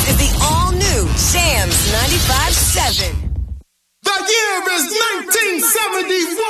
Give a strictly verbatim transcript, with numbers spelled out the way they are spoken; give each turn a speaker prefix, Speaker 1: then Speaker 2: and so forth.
Speaker 1: is the all-new Jams ninety-five point seven.
Speaker 2: The year is nineteen seventy-one.